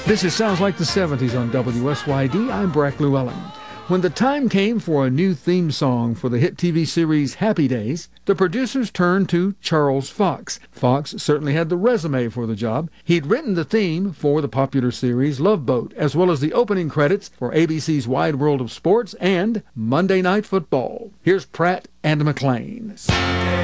This is Sounds Like the 70s on WSYD. I'm Brack Llewellyn. When the time came for a new theme song for the hit TV series Happy Days, the producers turned to Charles Fox. Fox certainly had the resume for the job. He'd written the theme for the popular series Love Boat, as well as the opening credits for ABC's Wide World of Sports and Monday Night Football. Here's Pratt and McClain.